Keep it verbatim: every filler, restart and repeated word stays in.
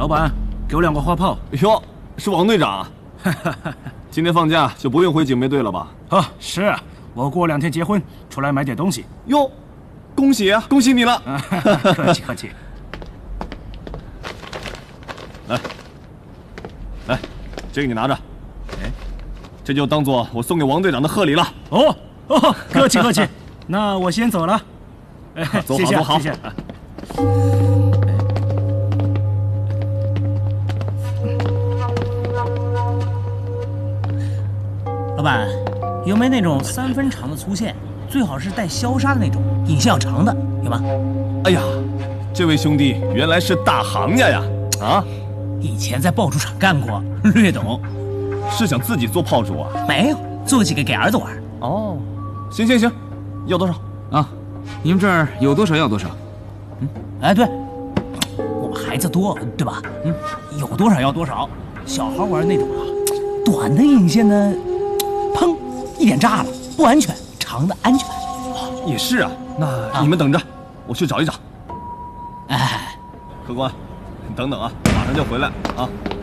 老板，给我两个花炮。 哟，是王队长。今天放假就不用回警备队了吧？ 啊，是啊，我过两天结婚，出来买点东西。 哟，恭喜啊，恭喜你了！ 客气客气。 来，来，这个你拿着。哎，这就当做我送给王队长的贺礼了。 哦哦，客气客气。那我先走了。哎， 走好谢谢走好。 谢谢。 老板，有没有那种三分长的粗线？最好是带消杀的那种，引线要长的，有吗？ 哎呀，这位兄弟原来是大行家呀！啊， 以前在爆竹厂干过，略懂。 是想自己做炮竹啊？ 没有，做几个给儿子玩。 哦，行行行，要多少啊？你们这儿有多少要多少。 嗯，哎，对，我们孩子多，对吧？嗯，有多少要多少。小孩玩那种啊，短的引线呢，砰，一点炸了，不安全；长的安全。 也是啊，那你们等着，我去找一找。 哎， 客官，你等等啊，马上就回来啊。